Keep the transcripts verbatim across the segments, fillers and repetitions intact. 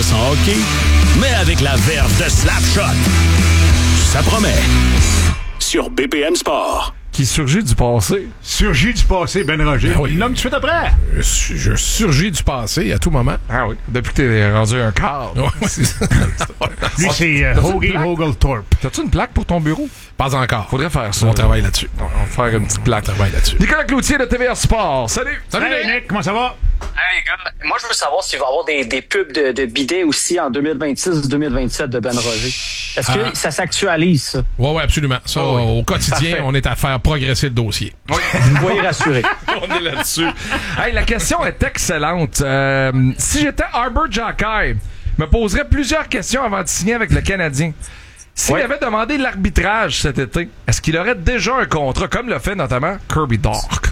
sans hockey, mais avec la verve de Slapshot. Ça promet. Sur B P M Sport. Qui surgit du passé. Surgit du passé, Ben Roger. Ben oui. Il nomme tout de suite après. Je, je surgis du passé à tout moment. Ah oui. Depuis que t'es rendu un quart. Ouais, c'est ça. Lui, c'est euh, Hoagie Hogelthorpe. T'as-tu une plaque pour ton bureau? Pas encore. Faudrait faire ça. On travaille là-dessus. On va faire une petite plaque. On travaille là-dessus. Nicolas Cloutier de T V R Sport. Salut! Salut, Hey, Nick. Nick, comment ça va? Hey, gars, moi, je veux savoir s'il va y avoir des, des pubs de, de bidets aussi en deux mille vingt-six deux mille vingt-sept de Ben Roger. Est-ce que Ah. ça s'actualise, ça? Oui, oui, absolument. Ça, Oh, oui. au quotidien, Parfait. on est à faire progresser le dossier. Oui. Vous voyez rassuré. On est là-dessus. Hey, la question est excellente. Euh, si j'étais Arbor Xhekaj, je me poserais plusieurs questions avant de signer avec le Canadien. S'il Ouais. avait demandé l'arbitrage cet été, est-ce qu'il aurait déjà un contrat, comme l'a fait notamment Kirby Dach?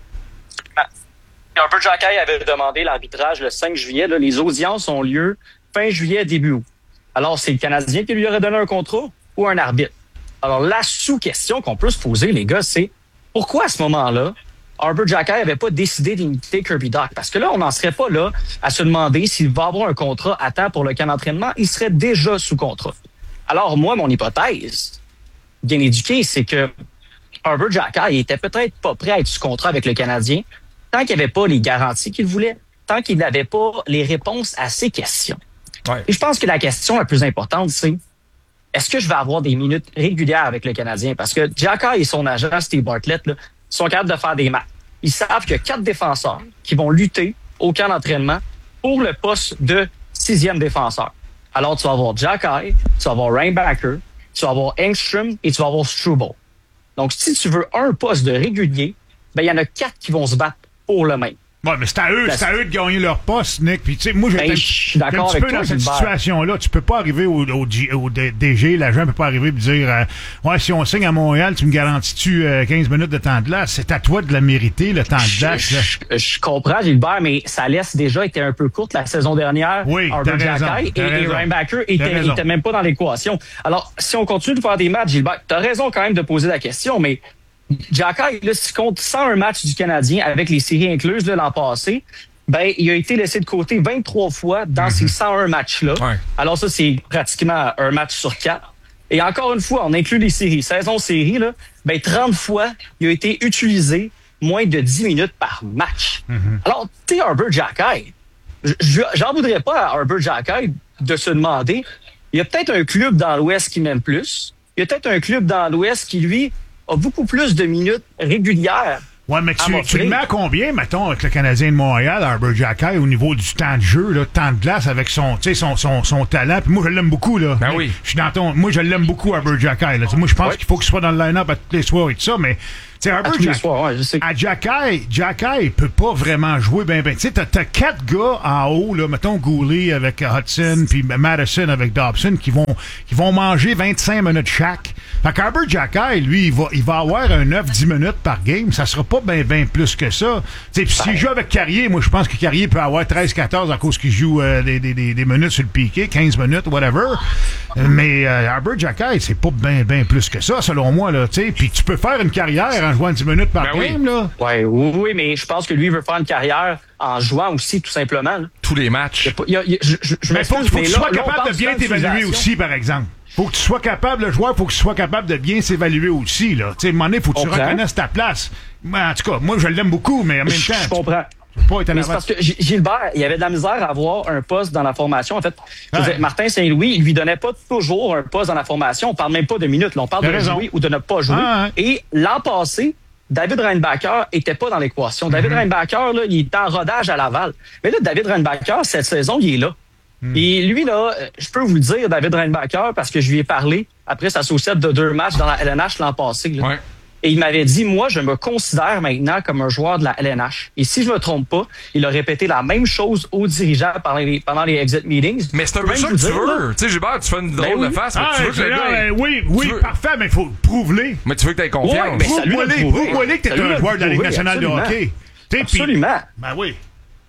Arbor Xhekaj avait demandé l'arbitrage le cinq juillet. Là, les audiences ont lieu fin juillet, début août. Alors, c'est le Canadien qui lui aurait donné un contrat ou un arbitre? Alors, la sous-question qu'on peut se poser, les gars, c'est pourquoi à ce moment-là, Arbor Xhekaj n'avait pas décidé d'imiter Kirby Dach? Parce que là, on n'en serait pas là à se demander s'il va avoir un contrat à temps pour le camp d'entraînement. Il serait déjà sous contrat. Alors, moi, mon hypothèse, bien éduquée, c'est que Arbor Xhekaj était peut-être pas prêt à être sous contrat avec le Canadien tant qu'il n'y avait pas les garanties qu'il voulait, tant qu'il n'avait pas les réponses à ses questions. Ouais. Et je pense que la question la plus importante, c'est est-ce que je vais avoir des minutes régulières avec le Canadien? Parce que Xhekaj et son agent, Steve Bartlett, là, sont capables de faire des matchs. Ils savent qu'il y a quatre défenseurs qui vont lutter au camp d'entraînement pour le poste de sixième défenseur. Alors, tu vas avoir Xhekaj, tu vas avoir Reinbacher, tu vas avoir Engström et tu vas avoir Struble. Donc, si tu veux un poste de régulier, ben il y en a quatre qui vont se battre pour le même. Ouais, mais c'est à eux, Ben, c'est à eux de gagner leur poste, Nick. Puis, tu sais, moi, j'étais Ben, je suis j'étais d'accord un petit avec peu toi, dans cette Gilbert. situation-là. Tu peux pas arriver au, au, G- au D- DG, l'agent peut pas arriver et dire euh, ouais, si on signe à Montréal, tu me garantis-tu euh, quinze minutes de temps de glace? C'est à toi de la mériter, le temps de glace. là. Je, je, je comprends, Gilbert, mais sa laisse déjà était un peu courte la saison dernière. Oui, Arbor t'as raison, Xhekaj t'as et, et raison. Reinbacher T'as était, raison. était même pas dans l'équation. Alors, si on continue de faire des matchs, Gilbert, t'as raison quand même de poser la question, mais Xhekaj, là, si tu comptes cent un matchs du Canadien avec les séries incluses là, l'an passé, ben, il a été laissé de côté vingt-trois fois dans ces cent un matchs-là. Ouais. Alors ça, c'est pratiquement un match sur quatre. Et encore une fois, on inclut les séries. Saison série, là, ben, trente fois, il a été utilisé moins de dix minutes par match. Alors, tu sais, Arbor Xhekaj, je- je- j'en voudrais pas à Arbor Xhekaj de se demander, il y a peut-être un club dans l'Ouest qui m'aime plus. Il y a peut-être un club dans l'Ouest qui, lui, a beaucoup plus de minutes régulières. Ouais, mais à tu, m'offrir. tu le mets à combien, mettons, avec le Canadien de Montréal, Arbor Xhekaj, au niveau du temps de jeu, là, temps de glace, avec son, tu sais, son, son, son talent. Puis moi, je l'aime beaucoup, là. Ben oui. Je suis dans ton, moi, je l'aime beaucoup, Arbor Xhekaj, là. Tu sais, moi, je pense Ouais. qu'il faut qu'il soit dans le line-up à tous les soirs et tout ça, mais, tu sais, À Arbor tous les Xhekaj, soirs, ouais, je sais. à Xhekaj, Xhekaj peut pas vraiment jouer ben ben. Tu sais, t'as, t'as quatre gars en haut, là, mettons Goulet avec Hudson, puis Madison avec Dobson, qui vont, qui vont manger vingt-cinq minutes chaque. Fait qu'Arbor Xhekaj, lui, il va, il va avoir un neuf dix minutes par game. Ça sera pas ben ben plus que ça. Tu sais, puis s'il joue avec Carrier, moi, je pense que Carrier peut avoir treize quatorze à cause qu'il joue euh, des, des, des, des minutes sur le piqué, quinze minutes, whatever. Euh, Mais euh, Arbor Xhekaj, c'est pas ben ben plus que ça, selon moi, là. Tu sais, puis tu peux faire une carrière en jouant dix minutes par Ben oui. game, là. Ouais, oui, oui, mais je pense que lui veut faire une carrière en jouant aussi, tout simplement. là. Tous les matchs. Il y a pas- il y a- il y a- je, je, je Mais faut, m'excuse, faut que tu là- sois là, on capable parle de bien souvent t'évaluer d'utilisation. aussi, par exemple. Faut que tu sois capable, le joueur, faut qu'il soit capable de bien s'évaluer aussi, là. Tu sais, à un moment donné, faut que tu Comprends. reconnaisses ta place. Moi, en tout cas, moi, je l'aime beaucoup, mais en même Je, temps, je tu comprends. peux pas être en Mais c'est avant. parce que G- Gilbert, il y avait de la misère à avoir un poste dans la formation. En fait, je veux Ouais. dire, Martin Saint-Louis, il lui donnait pas toujours un poste dans la formation. On parle même pas de minutes, là. On parle T'as de raison. jouer ou de ne pas jouer. Ah, ouais. Et l'an passé, David Reinbacher était pas dans l'équation. David Mm-hmm. Reinbacher, là, il était en rodage à Laval. Mais là, David Reinbacher, cette saison, il est là. Mm. Et lui, là, euh, je peux vous le dire, David Reinbacher, parce que je lui ai parlé après sa saucette de deux matchs dans la L N H l'an passé. là. Ouais. Et il m'avait dit, moi, je me considère maintenant comme un joueur de la L N H. Et si je me trompe pas, il a répété la même chose aux dirigeants pendant les, pendant les exit meetings. Mais c'est un Je peu peux ça même que tu vous dire, là, veux. Tu sais, Gilbert, tu fais une drôle Ben oui. de face, mais Ah, tu veux que c'est le là, gars... euh, oui, oui, tu veux- parfait, mais il faut prouver. Mais tu veux que t'aies confiance. Ouais, mais ça lui Prouve-moi l'a les- prouvé. prouve-moi les que t'es Ça lui un l'a joueur de la Ligue prouvé, nationale de absolument. hockey. T'sais, puis- Absolument. Ben oui.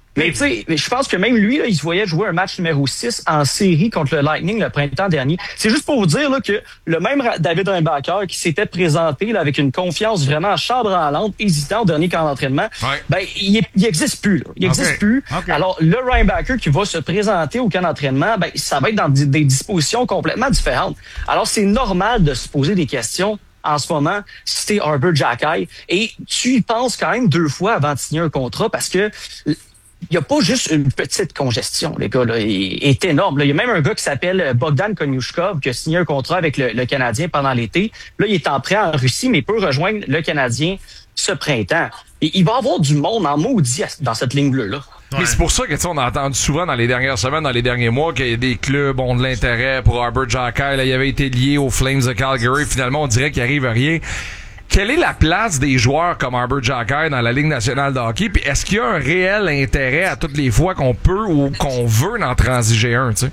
Mais tu sais, je pense que même lui, là, il se voyait jouer un match numéro six en série contre le Lightning le printemps dernier. C'est juste pour vous dire là, que le même David Reinbacher qui s'était présenté là, avec une confiance vraiment chambranlante, hésitant au dernier camp d'entraînement, ouais. ben il, il existe plus. Là. Il existe okay. plus. Okay. Alors, le Reinbacher qui va se présenter au camp d'entraînement, ben ça va être dans des, des dispositions complètement différentes. Alors, c'est normal de se poser des questions en ce moment, si t'es Arber Xhekaj, et tu y penses quand même deux fois avant de signer un contrat parce que il n'y a pas juste une petite congestion, les gars, là, il est énorme. Là. Il y a même un gars qui s'appelle Bogdan Konyushkov qui a signé un contrat avec le, le Canadien pendant l'été. Là, il est en prêt en Russie, mais il peut rejoindre le Canadien ce printemps. Et il va y avoir du monde en maudit dans cette ligne bleue-là. Ouais. Mais c'est pour ça que, tu sais, on a entendu souvent dans les dernières semaines, dans les derniers mois, qu'il y a des clubs ont de l'intérêt pour Arber Xhekaj. Là, il avait été lié aux Flames de Calgary. Finalement, on dirait qu'il arrive à rien. Quelle est la place des joueurs comme Arber Xhekaj dans la Ligue nationale de hockey? Puis est-ce qu'il y a un réel intérêt à toutes les fois qu'on peut ou qu'on veut en transiger un, tu sais?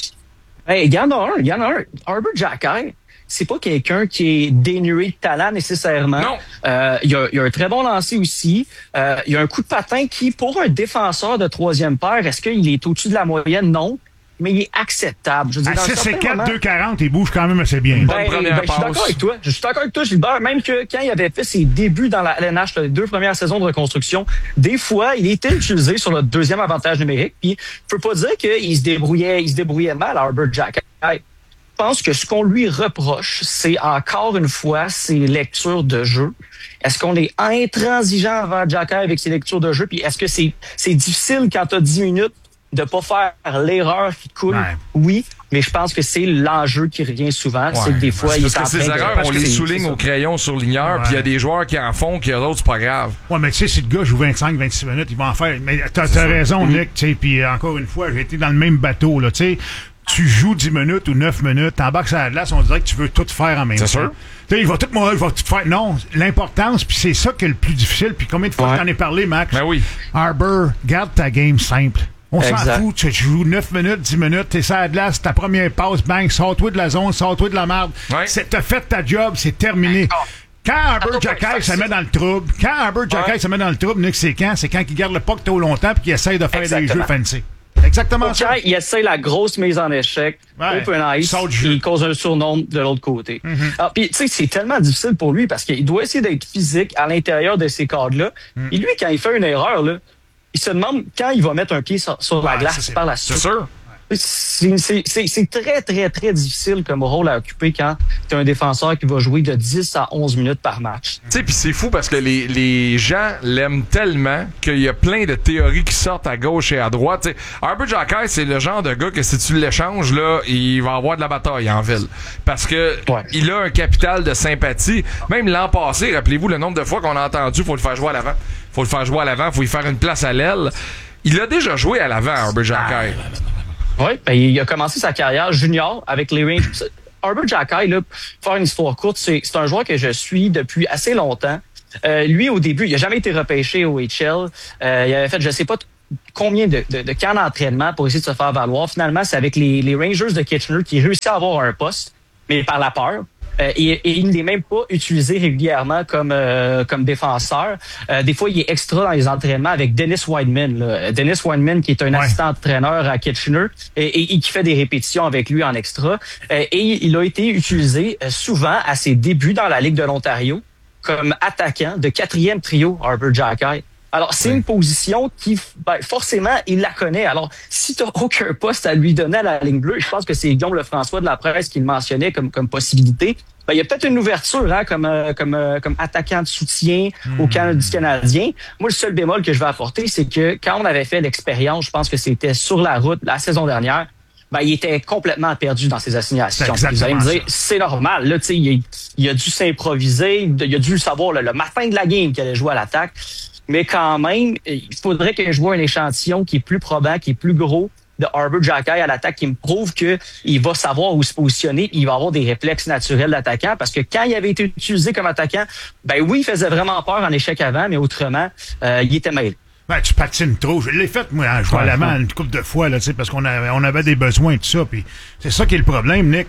Hey, il y en a un, il y en a un. Arber Xhekaj, c'est pas quelqu'un qui est dénué de talent nécessairement. Non. Euh, il, a, il a un très bon lancer aussi. Euh, il a un coup de patin qui, pour un défenseur de troisième paire, est-ce qu'il est au-dessus de la moyenne? Non. Mais il est acceptable. Je veux dire, à dans six certains quatre, moments- deux quarante, il bouge quand même assez bien. Ben, première ben, je suis passe. d'accord avec toi. Je suis d'accord avec toi, Gilbert. Même que quand il avait fait ses débuts dans la L N H, les deux premières saisons de reconstruction, des fois, il était utilisé sur le deuxième avantage numérique. Puis, je peux pas dire qu'il se débrouillait, il se débrouillait mal, Arber Xhekaj. Je pense que ce qu'on lui reproche, c'est encore une fois ses lectures de jeu. Est-ce qu'on est intransigeant envers Xhekaj avec ses lectures de jeu? Puis, est-ce que c'est, c'est difficile quand t'as dix minutes de pas faire l'erreur qui coule? Ouais. Oui, mais je pense que c'est l'enjeu qui revient souvent. C'est que des fois, il Parce est en que ces train de- erreurs, parce on que les c'est- souligne c'est au crayon sur ligneur, Ouais. puis il y a des joueurs qui en font, qui d'autres, c'est pas grave. Ouais, mais tu sais, si le gars joue vingt-cinq vingt-six minutes, il va en faire. Mais t'as, t'as raison, Nick, tu sais, puis encore une fois, j'ai été dans le même bateau, là, tu sais. Tu joues dix minutes ou neuf minutes, t'embarques sur la glace, on dirait que tu veux tout faire en même temps. C'est sûr. Tu sais, il va tout, moi, il va tout faire. Non, l'importance, puis c'est ça qui est le plus difficile, puis combien de fois Ouais. t'en ai parlé, Max? Ben oui. Arber, garde ta game simple. On s'en Exact. fout, tu joues neuf minutes, dix minutes, t'es sur la glace, ta première passe, bang, sors-toi de la zone, sors-toi de la merde. Ouais. C'est, t'as fait ta job, c'est terminé. Quand Arber Xhekaj se met dans le trouble, quand Arber Xhekaj Ouais. se met dans le trouble, Nick, c'est quand? C'est quand il garde le puck trop longtemps puis qu'il essaye de faire Exactement. des jeux fancy. Exactement ça. Quand il essaie la grosse mise en échec, Ouais. open ice, Sort du jeu. il cause un surnombre de l'autre côté. Mm-hmm. Alors, puis, tu sais, c'est tellement difficile pour lui parce qu'il doit essayer d'être physique à l'intérieur de ces cadres-là. Mm. Et lui, quand il fait une erreur, là, il se demande quand il va mettre un pied sur, sur la Ouais, glace ça, c'est- par la C'est suite. sûr. C'est, c'est, c'est, c'est très, très, très difficile comme rôle à occuper quand tu as un défenseur qui va jouer de dix à onze minutes par match. Tu sais, puis c'est fou parce que les, les gens l'aiment tellement qu'il y a plein de théories qui sortent à gauche et à droite. Tu sais, Arber Xhekaj, c'est le genre de gars que si tu l'échanges, là, il va avoir de la bataille en ville. Parce que Ouais. il a un capital de sympathie. Même l'an passé, rappelez-vous le nombre de fois qu'on a entendu, faut le faire jouer à l'avant. Faut le faire jouer à l'avant, faut lui faire une place à l'aile. Il a déjà joué à l'avant, Arber Xhekaj. Oui, ben, il a commencé sa carrière junior avec les Rangers. Arber Xhekaj, là, pour faire une histoire courte, c'est, c'est un joueur que je suis depuis assez longtemps. Euh, lui, au début, il n'a jamais été repêché au H L. Euh, il avait fait, je sais pas t- combien de, de, de camps d'entraînement pour essayer de se faire valoir. Finalement, c'est avec les, les Rangers de Kitchener qu'il réussit à avoir un poste, mais par la peur. Euh, et, et il n'est même pas utilisé régulièrement comme euh, comme défenseur. Euh, des fois, il est extra dans les entraînements avec Dennis Wideman. Là. Dennis Wideman, qui est un Ouais. assistant entraîneur à Kitchener et, et, et qui fait des répétitions avec lui en extra. Euh, et il a été utilisé euh, souvent à ses débuts dans la Ligue de l'Ontario comme attaquant de quatrième trio, Arber Xhekaj. Alors, c'est une position qui, ben, forcément, il la connaît. Alors, si tu n'as aucun poste à lui donner à la ligne bleue, je pense que c'est Guillaume Lefrançois de la presse qui le mentionnait comme, comme possibilité. Ben, il y a peut-être une ouverture hein, comme, euh, comme, euh, comme attaquant de soutien au camp du Canadien. Moi, le seul bémol que je vais apporter, c'est que quand on avait fait l'expérience, je pense que c'était sur la route la saison dernière, ben, il était complètement perdu dans ses assignations. C'est Vous allez me exactement dire, c'est normal. Là, tu sais, il, il a dû s'improviser, il a dû savoir là, le matin de la game qu'il allait jouer à l'attaque. Mais quand même, il faudrait que je vois un échantillon qui est plus probant, qui est plus gros de Arber Xhekaj à l'attaque, qui me prouve que il va savoir où se positionner, il va avoir des réflexes naturels d'attaquant, parce que quand il avait été utilisé comme attaquant, ben oui, il faisait vraiment peur en échec avant, mais autrement, euh, il était mêlé. Ben, tu patines trop. Je l'ai fait, moi, en jouant à l'avant une couple de fois, là, tu sais, parce qu'on avait, on avait des besoins et tout ça. Puis c'est ça qui est le problème, Nick.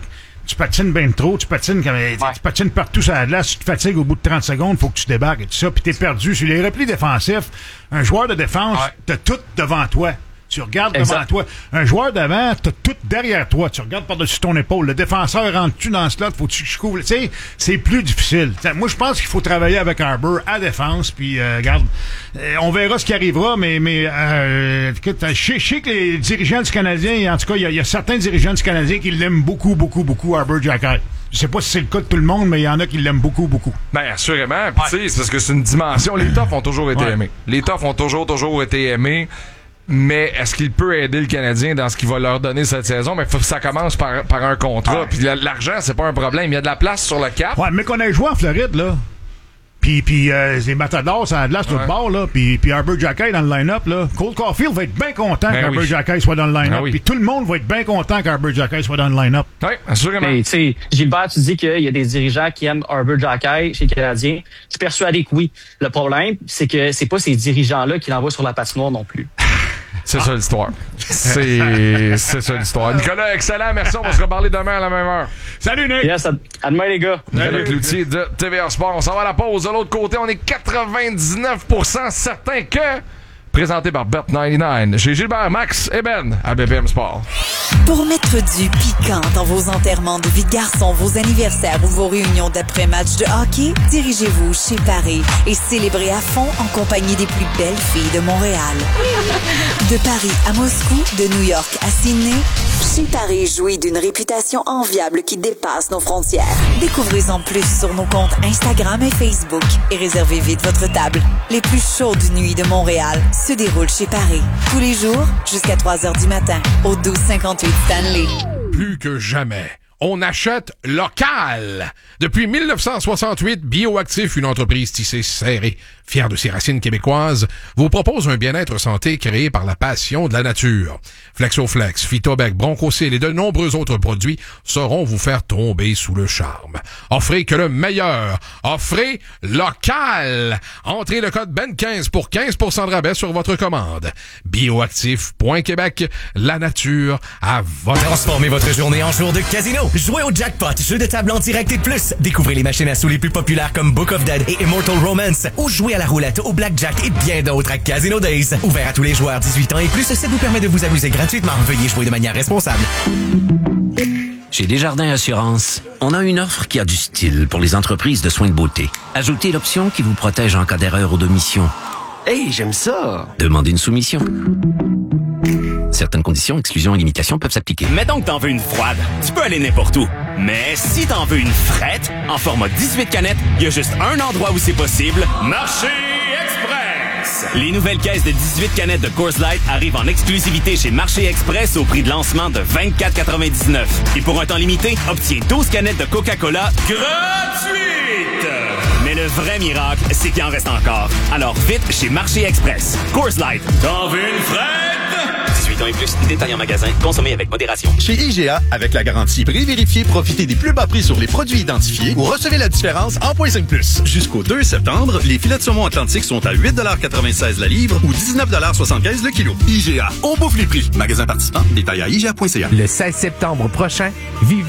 tu patines bien trop, tu patines comme, ouais. tu patines partout sur la glace, tu te fatigues au bout de trente secondes, faut que tu débarques et tout ça, puis t'es perdu. Sur les replis défensifs, un joueur de défense, ouais. t'as tout devant toi. Tu regardes exact. devant toi. Un joueur d'avant, t'as tout derrière toi. Tu regardes par-dessus ton épaule. Le défenseur rentre-tu dans ce slot? Faut que tu couvres. Tu sais, c'est plus difficile. T'sais, moi, je pense qu'il faut travailler avec Harbour à défense. Puis, euh, regarde, euh, on verra ce qui arrivera. Mais, mais euh, écoute, je sais que les dirigeants du Canadien, en tout cas, il y, y a certains dirigeants du Canadien qui l'aiment beaucoup, beaucoup, beaucoup, Harbour Xhekaj. Je sais pas si c'est le cas de tout le monde, mais il y en a qui l'aiment beaucoup, beaucoup. Ben, assurément. Puis, tu sais, c'est parce que c'est une dimension. Les Toughs ont toujours été ouais. aimés. Les Toughs ont toujours, toujours été aimés. Mais est-ce qu'il peut aider le Canadien dans ce qu'il va leur donner cette saison? Mais faut que ça commence par, par un contrat. Puis l'argent, c'est pas un problème. Il y a de la place sur le cap. Ouais, mais qu'on ait joué en Floride, là. Puis, puis euh, les Matadors, ça a de l'autre ouais. bord, là. Puis, puis Harbour Xhekaj dans le line-up, là. Cole Caulfield va être bien content ben qu'Harbour oui. Xhekaj soit dans le line-up. Ben oui. Puis tout le monde va être bien content qu'Harbour Xhekaj soit dans le line-up. Oui, assurément. Mais tu sais, Gilbert, tu dis qu'il y a des dirigeants qui aiment Harbour Xhekaj chez les Canadiens. Je suis persuadé que oui. Le problème, c'est que c'est pas ces dirigeants-là qui l'envoient sur la patinoire non plus. C'est ah. ça l'histoire. C'est, c'est ça l'histoire. Nicolas, excellent. Merci. On va se reparler demain à la même heure. Salut, Nick. Yes, à, à demain, les gars. Nicolas Cloutier de T V R Sport. On s'en va à la pause. De l'autre côté, on est quatre-vingt-dix-neuf pour cent certain que... Présenté par Bet quatre-vingt-dix-neuf chez Gilbert, Max et Ben à B P M Sport. Pour mettre du piquant dans vos enterrements de vie de garçon, vos anniversaires ou vos réunions d'après-match de hockey, dirigez-vous chez Paris et célébrez à fond en compagnie des plus belles filles de Montréal. De Paris à Moscou, de New York à Sydney, chez Paris jouit d'une réputation enviable qui dépasse nos frontières. Découvrez-en plus sur nos comptes Instagram et Facebook et réservez vite votre table. Les plus chaudes nuits de Montréal se déroule chez Paris. Tous les jours, jusqu'à trois heures du matin, au douze cinquante-huit Stanley. Plus que jamais, on achète local. Depuis mille neuf cent soixante-huit, Bioactif, une entreprise tissée serrée, fière de ses racines québécoises, vous propose un bien-être santé créé par la passion de la nature. Flexoflex, Phytobec, Bronchocil et de nombreux autres produits sauront vous faire tomber sous le charme. Offrez que le meilleur. Offrez local. Entrez le code B E N quinze pour quinze pour cent de rabais sur votre commande. Bioactif point Québec, la nature à votre... Transformez votre journée en jour de casino. Jouez au jackpot, jeu de table en direct et plus. Découvrez les machines à sous les plus populaires comme Book of Dead et Immortal Romance. Ou jouez à la roulette, au blackjack et bien d'autres à Casino Days. Ouvert à tous les joueurs dix-huit ans et plus, ça vous permet de vous amuser gratuitement. Veuillez jouer de manière responsable. Chez Desjardins Assurance, on a une offre qui a du style pour les entreprises de soins de beauté. Ajoutez l'option qui vous protège en cas d'erreur ou d'omission. Hey, j'aime ça! Demandez une soumission. Certaines conditions, exclusions et limitations peuvent s'appliquer. Mettons que t'en veux une froide. Tu peux aller n'importe où. Mais si t'en veux une frette, en format dix-huit canettes, il y a juste un endroit où c'est possible. Marché Express! Les nouvelles caisses de dix-huit canettes de Coors Light arrivent en exclusivité chez Marché Express au prix de lancement de vingt-quatre quatre-vingt-dix-neuf. Et pour un temps limité, obtiens douze canettes de Coca-Cola gratuites! Mais le vrai miracle, c'est qu'il en reste encore. Alors vite chez Marché Express. Coors Light. T'en veux une frette? dix-huit ans et plus, détail en magasin, consommez avec modération. Chez I G A, avec la garantie prix vérifié, profitez des plus bas prix sur les produits identifiés ou recevez la différence en point cinq plus. Jusqu'au deux septembre, les filets de saumon Atlantique sont à huit quatre-vingt-seize la livre ou dix-neuf soixante-quinze le kilo. I G A, on bouffe les prix. Magasin participant, détail à I G A point C A. Le seize septembre prochain, vivez